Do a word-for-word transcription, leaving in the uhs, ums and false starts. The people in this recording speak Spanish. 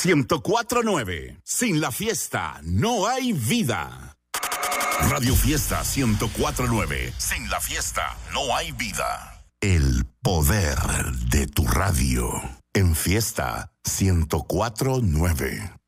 ciento cuatro punto nueve. Sin la fiesta no hay vida. Radio Fiesta ciento cuatro punto nueve. Sin la fiesta no hay vida. El poder de tu radio. En Fiesta ciento cuatro punto nueve.